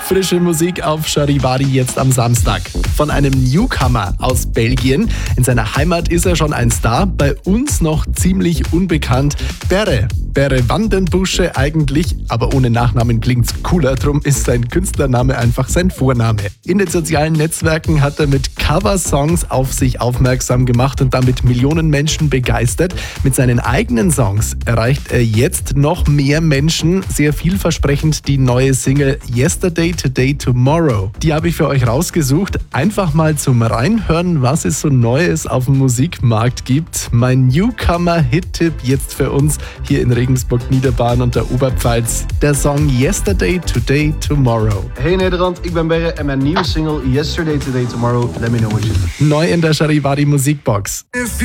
Frische Musik auf Charivari jetzt am Samstag. Von einem Newcomer aus Belgien. In seiner Heimat ist er schon ein Star, bei uns noch ziemlich unbekannt. Berre Vandenbusche eigentlich, aber ohne Nachnamen klingt's cooler, drum ist sein Künstlername einfach sein Vorname. In den sozialen Netzwerken hat er mit Coversongs auf sich aufmerksam gemacht und damit Millionen Menschen begeistert. Mit seinen eigenen Songs erreicht er jetzt noch mehr Menschen. Sehr vielversprechend die neue Single Yesterday, Today, Tomorrow. Die habe ich für euch rausgesucht. Einfach mal zum Reinhören, was es so Neues auf dem Musikmarkt gibt. Mein Newcomer-Hit-Tipp jetzt für uns hier in Regensburg, Niederbayern und der Oberpfalz. Der Song Yesterday, Today, Tomorrow. Hey Nederland, ik ben Berre en mijn nieuwe single Yesterday, Today, Tomorrow. Let me know what you think. Neu in der Charivari Musikbox.